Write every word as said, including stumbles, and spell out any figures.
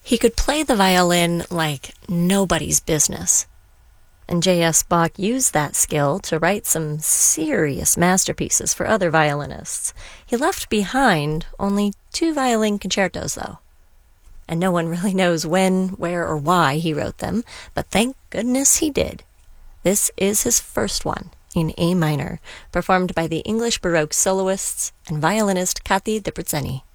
He could play the violin like nobody's business. And J S. Bach used that skill to write some serious masterpieces for other violinists. He left behind only two violin concertos, though. And no one really knows when, where, or why he wrote them, but thank goodness he did. This is his first one, in A minor, performed by the English Baroque soloists and violinist Catti de Brizzeni.